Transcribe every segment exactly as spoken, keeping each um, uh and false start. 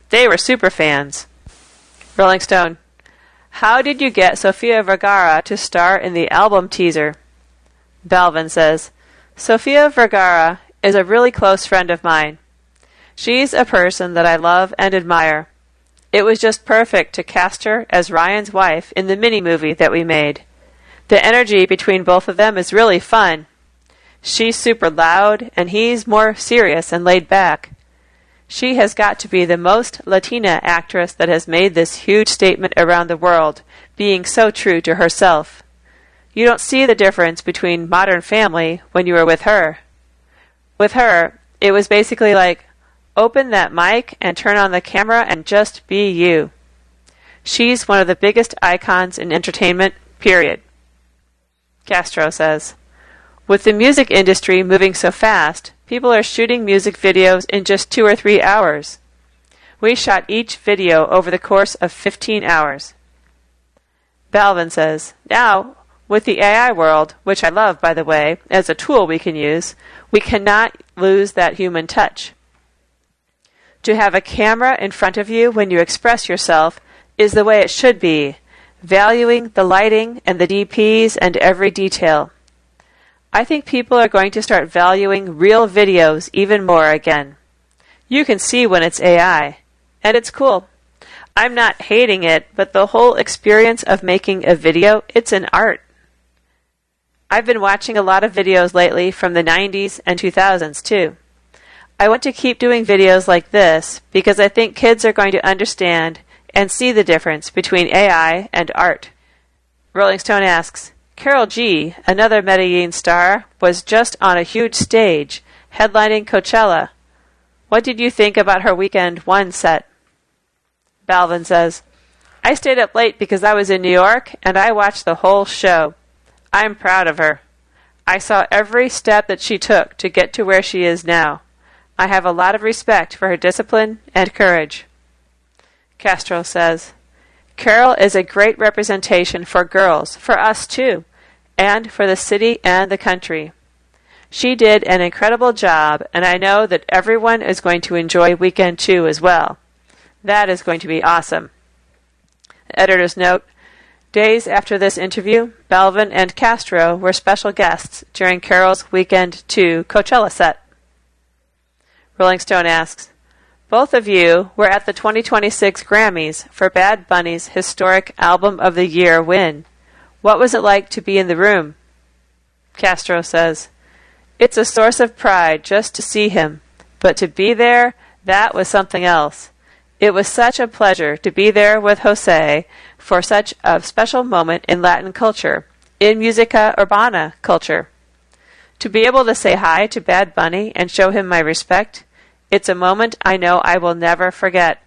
They were super fans. Rolling Stone. How did you get Sofia Vergara to star in the album teaser? Balvin says, Sofia Vergara is a really close friend of mine. She's a person that I love and admire. It was just perfect to cast her as Ryan's wife in the mini-movie that we made. The energy between both of them is really fun. She's super loud, and he's more serious and laid back. She has got to be the most Latina actress that has made this huge statement around the world, being so true to herself. You don't see the difference between Modern Family when you are with her. With her, it was basically like, open that mic and turn on the camera and just be you. She's one of the biggest icons in entertainment, period. Castro says, with the music industry moving so fast, people are shooting music videos in just two or three hours. We shot each video over the course of fifteen hours. Balvin says, now, with the A I world, which I love, by the way, as a tool we can use, we cannot lose that human touch. To have a camera in front of you when you express yourself is the way it should be, valuing the lighting and the D Ps and every detail. I think people are going to start valuing real videos even more again. You can see when it's A I, and it's cool. I'm not hating it, but the whole experience of making a video, it's an art. I've been watching a lot of videos lately from the nineties and two thousands too. I want to keep doing videos like this because I think kids are going to understand and see the difference between A I and art. Rolling Stone asks, Karol G, another Medellin star, was just on a huge stage, headlining Coachella. What did you think about her Weekend One set? Balvin says, I stayed up late because I was in New York, and I watched the whole show. I'm proud of her. I saw every step that she took to get to where she is now. I have a lot of respect for her discipline and courage. Castro says, Karol is a great representation for girls, for us too, and for the city and the country. She did an incredible job, and I know that everyone is going to enjoy Weekend Two as well. That is going to be awesome. Editor's note, days after this interview, Balvin and Castro were special guests during Karol's Weekend Two Coachella set. Rolling Stone asks, both of you were at the twenty twenty-six Grammys for Bad Bunny's historic Album of the Year win. What was it like to be in the room? Castro says, it's a source of pride just to see him, but to be there, that was something else. It was such a pleasure to be there with Jose for such a special moment in Latin culture, in Musica Urbana culture. To be able to say hi to Bad Bunny and show him my respect, it's a moment I know I will never forget.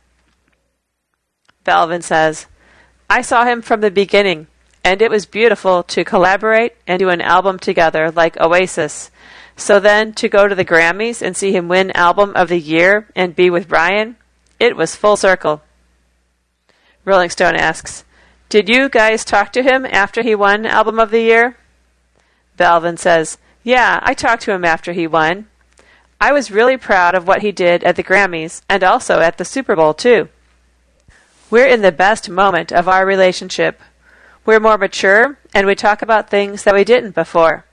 Balvin says, I saw him from the beginning, and it was beautiful to collaborate and do an album together like Oasis. So then to go to the Grammys and see him win Album of the Year and be with Brian, it was full circle. Rolling Stone asks, did you guys talk to him after he won Album of the Year? Balvin says, yeah, I talked to him after he won. I was really proud of what he did at the Grammys and also at the Super Bowl, too. We're in the best moment of our relationship. We're more mature, and we talk about things that we didn't before.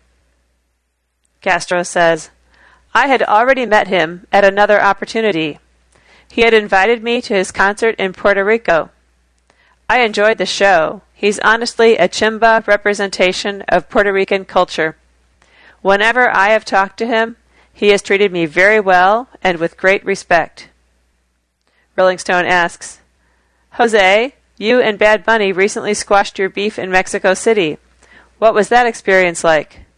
Castro says, I had already met him at another opportunity. He had invited me to his concert in Puerto Rico. I enjoyed the show. He's honestly a Chimba representation of Puerto Rican culture. Whenever I have talked to him, he has treated me very well and with great respect. Rolling Stone asks, Jose, you and Bad Bunny recently squashed your beef in Mexico City. What was that experience like?